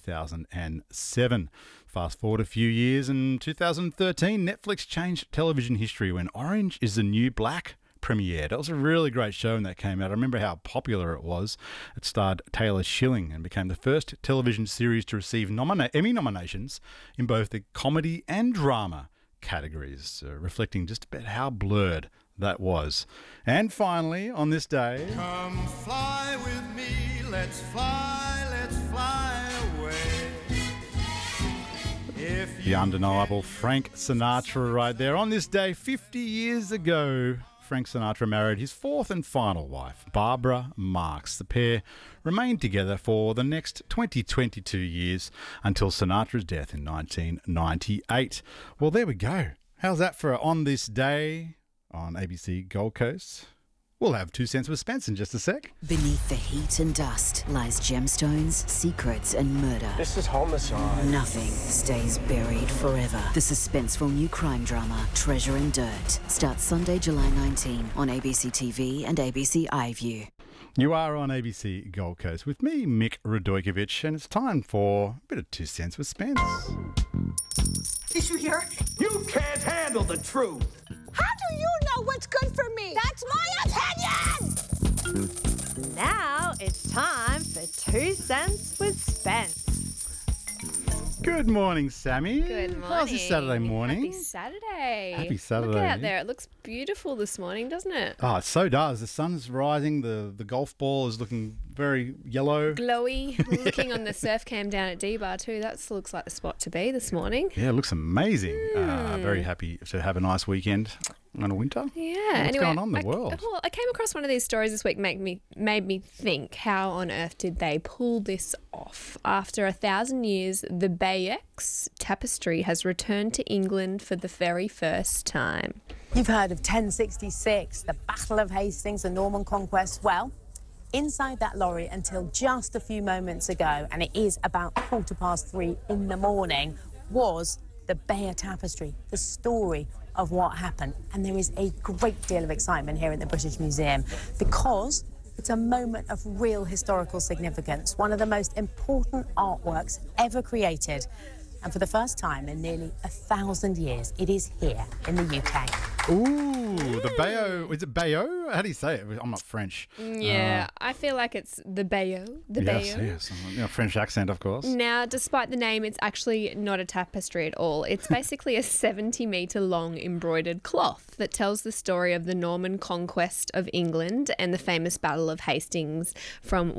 2007. Fast forward a few years, in 2013, Netflix changed television history when Orange is the New Black premiered. It was a really great show when that came out. I remember how popular it was. It starred Taylor Schilling and became the first television series to receive Emmy nominations in both the comedy and drama categories, reflecting just about how blurred that was. And finally, on this day... Come fly with me, let's fly away. The undeniable Frank Sinatra right there. On this day, 50 years ago, Frank Sinatra married his fourth and final wife, Barbara Marx. The pair remained together for the next 22 years until Sinatra's death in 1998. Well, there we go. How's that for On This Day on ABC Gold Coast? We'll have 2 cents with Spence in just a sec. Beneath the heat and dust lies gemstones, secrets and murder. This is homicide. Nothing stays buried forever. The suspenseful new crime drama Treasure and Dirt starts Sunday, July 19 on ABC TV and ABC iView. You are on ABC Gold Coast with me, Mick Radojkovic, and it's time for a bit of 2 cents with Spence. Did you hear? You can't handle the truth. How do you know what's good for me? That's my opinion! Now it's time for 2 cents with Spence. Good morning, Sammy. Good morning. How's this Saturday morning? Happy Saturday. Happy Saturday. Look out there. It looks beautiful this morning, doesn't it? Oh, it so does. The sun's rising. The golf ball is looking very yellow. Glowy. Looking on the surf cam down at D-Bar too. That looks like the spot to be this morning. Yeah, it looks amazing. Very happy to have a nice weekend on a winter. Yeah. What's going on in the world? Well, I came across one of these stories this week made me think, how on earth did they pull this off? After 1,000 years, the Bayeux tapestry has returned to England for the very first time. You've heard of 1066, the Battle of Hastings, the Norman Conquest. Well, inside that lorry until just a few moments ago, and it is about 3:15 in the morning, was the Bayeux Tapestry, the story of what happened. And there is a great deal of excitement here in the British Museum because it's a moment of real historical significance, one of the most important artworks ever created. And for the first time in nearly 1,000 years, it is here in the UK. Ooh, the Bayeux. Is it Bayeux? How do you say it? I'm not French. Yeah, I feel like it's the Bayeux. The Yes, Bayeux. yes. French accent, of course. Now, despite the name, it's actually not a tapestry at all. It's basically a 70-metre long embroidered cloth that tells the story of the Norman conquest of England and the famous Battle of Hastings from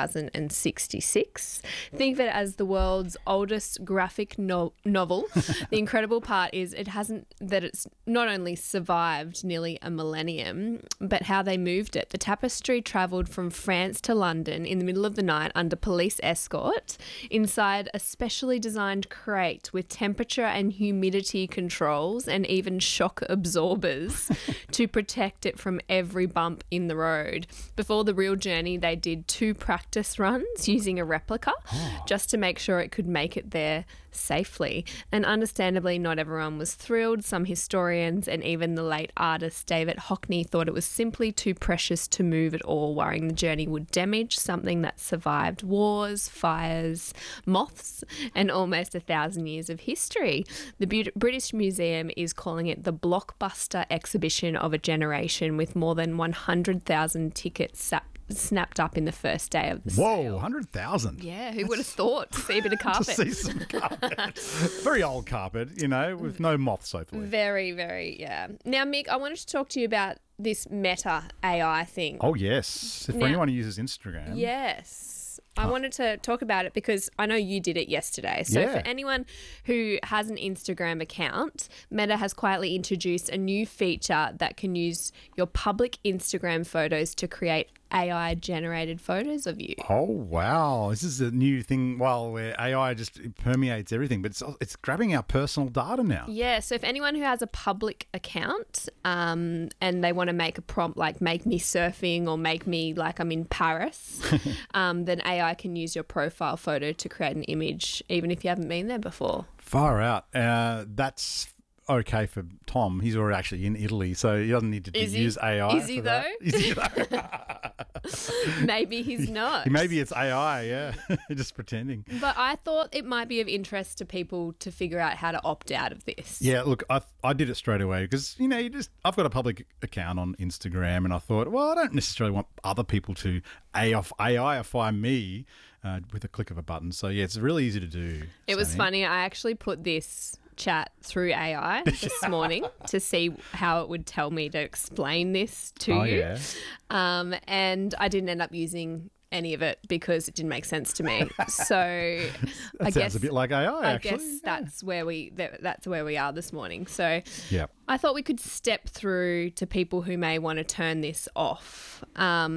1066. Think of it as the world's oldest graphic novel. The incredible part is it's not only survived nearly a millennium, but how they moved it. The tapestry travelled from France to London in the middle of the night under police escort inside a specially designed crate with temperature and humidity controls and even shock absorbers to protect it from every bump in the road. Before the real journey, they did 2 practice runs using a replica just to make sure it could make it there safely. And understandably, not everyone was thrilled. Some historians and even the late artist David Hockney thought it was simply too precious to move at all, worrying the journey would damage something that survived wars, fires, moths, and almost 1,000 years of history. The British Museum is calling it the blockbuster exhibition of a generation, with more than 100,000 tickets snapped up in the first day of the sale. Whoa, 100,000. Yeah, who would have thought to see a bit of carpet? To see some carpet. Very old carpet, with no moths, hopefully. Very, very, yeah. Now, Mick, I wanted to talk to you about this Meta AI thing. Oh, yes. For anyone who uses Instagram. Yes. I wanted to talk about it because I know you did it yesterday. So for anyone who has an Instagram account, Meta has quietly introduced a new feature that can use your public Instagram photos to create AI-generated photos of you. Oh, wow. This is a new thing, where AI just permeates everything, but it's grabbing our personal data now. Yeah, so if anyone who has a public account and they want to make a prompt like make me surfing or make me like I'm in Paris, then AI can use your profile photo to create an image even if you haven't been there before. Far out. That's okay for Tom. He's already actually in Italy, so he doesn't need to use AI. Is he though? Is he though? Maybe he's not. Maybe it's AI, yeah, just pretending. But I thought it might be of interest to people to figure out how to opt out of this. Yeah, look, I did it straight away because, I've got a public account on Instagram and I thought, well, I don't necessarily want other people to AIify me with a click of a button. So, yeah, it's really easy to do. It was funny. I actually put this chat through AI this morning to see how it would tell me to explain this to you. Yeah. And I didn't end up using any of it because it didn't make sense to me. So I Sounds guess a bit like AI, actually. I guess that's where we are this morning. So Yeah. I thought we could step through to people who may want to turn this off.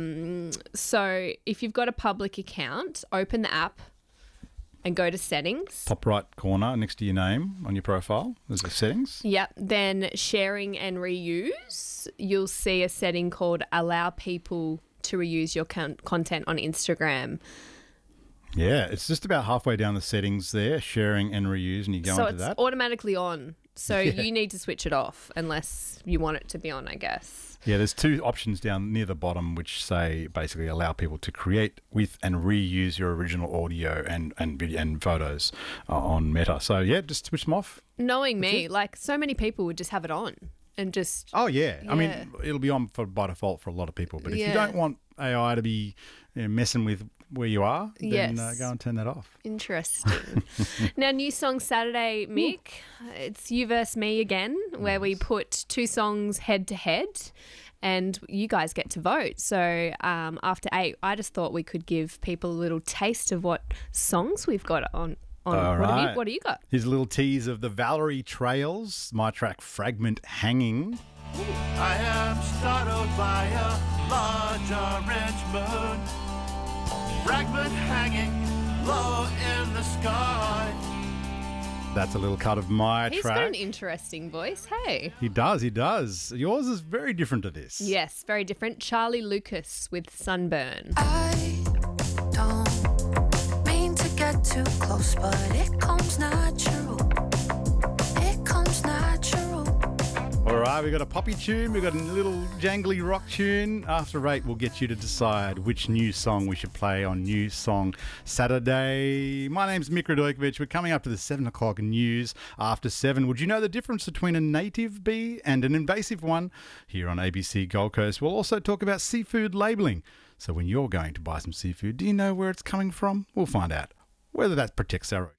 So if you've got a public account, open the app and go to settings. Top right corner next to your name on your profile, there's the settings. Yep. Then sharing and reuse, you'll see a setting called allow people to reuse your content on Instagram. Yeah, it's just about halfway down the settings there, sharing and reuse, and you go into So that. it's automatically on. So you need to switch it off unless you want it to be on, I guess. Yeah, there's two options down near the bottom which say basically allow people to create with and reuse your original audio and video and photos on Meta. So yeah, just switch them off. Knowing me, like so many people would just have it on and just... Oh yeah. I Yeah. mean, it'll be on by default for a lot of people. But if you Yeah. don't want AI to be messing with where you are, then Yes. go and turn that off. Interesting. Now, New Song Saturday, Mick. It's you versus me again, where we put two songs head to head and you guys get to vote. So after 8, I just thought we could give people a little taste of what songs we've got on. All right. What do you got? Here's a little tease of the Valerie Trails, my track Fragment Hanging. I am startled by a large orange moon, fragment hanging low in the sky. That's a little cut of my He's track. got an interesting voice. Hey. He does. Yours is very different to this. Yes, very different. Charlie Lucas with Sunburn. I don't mean to get too close, but it comes natural. It comes natural. All right, we've got a poppy tune, we've got a little jangly rock tune. After 8, we'll get you to decide which new song we should play on New Song Saturday. My name's Mick Radojkovic. We're coming up to the 7 o'clock news after 7. Would you know the difference between a native bee and an invasive one? Here on ABC Gold Coast, we'll also talk about seafood labelling. So when you're going to buy some seafood, do you know where it's coming from? We'll find out whether that protects our